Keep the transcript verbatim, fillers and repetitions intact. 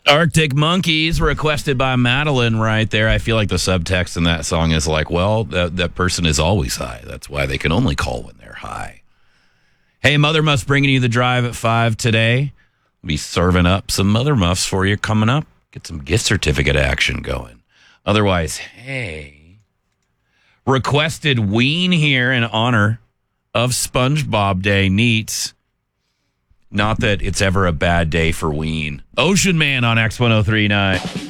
Arctic Monkeys, requested by Madeline right there. I feel like the subtext in that song is like, well, that, that person is always high. That's why they can only call when they're high. Hey, Mother Muffs bringing you the drive at five today. Be serving up some Mother Muffs for you coming up. Get some gift certificate action going. Otherwise, hey, requested Ween here in honor of SpongeBob Day. Neat. Not that it's ever a bad day for Ween. Ocean Man on X ten thirty-nine.